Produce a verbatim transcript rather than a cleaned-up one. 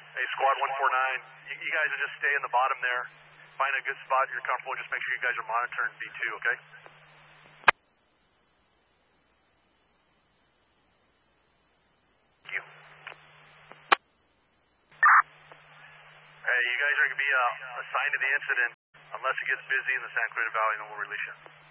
Hey, Squad one four nine, you, you guys will just stay in the bottom there. Find a good spot you're comfortable. Just make sure you guys are monitoring V two, okay? Thank you. Hey, you guys are going to be uh, assigned to the incident unless it gets busy in the Santa Clarita Valley, and then we'll release you.